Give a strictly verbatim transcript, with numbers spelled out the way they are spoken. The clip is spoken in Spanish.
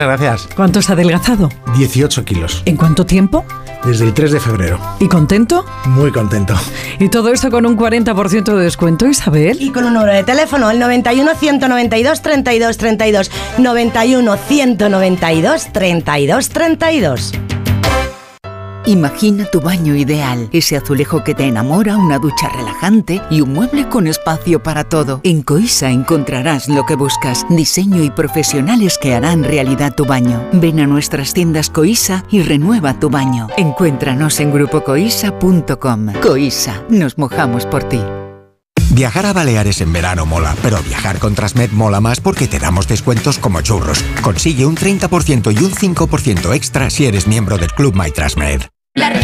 Gracias. ¿Cuánto has adelgazado? dieciocho kilos. ¿En cuánto tiempo? Desde el tres de febrero. ¿Y contento? Muy contento. Y todo esto con un cuarenta por ciento de descuento, Isabel. Y con un número de teléfono, el noventa y uno, ciento noventa y dos, treinta y dos, treinta y dos. noventa y uno, ciento noventa y dos, treinta y dos, treinta y dos. Imagina tu baño ideal, ese azulejo que te enamora, una ducha relajante y un mueble con espacio para todo. En Coisa encontrarás lo que buscas, diseño y profesionales que harán realidad tu baño. Ven a nuestras tiendas Coisa y renueva tu baño. Encuéntranos en grupo coisa punto com. Coisa, nos mojamos por ti. Viajar a Baleares en verano mola, pero viajar con Transmed mola más porque te damos descuentos como churros. Consigue un treinta por ciento y un cinco por ciento extra si eres miembro del Club My Transmed.